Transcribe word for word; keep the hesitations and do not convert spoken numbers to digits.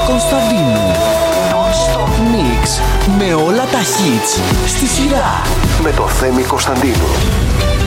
Κωνσταντίνου. Non-stop mix με όλα τα hits στη σειρά. Με το Θέμη Κωνσταντίνου.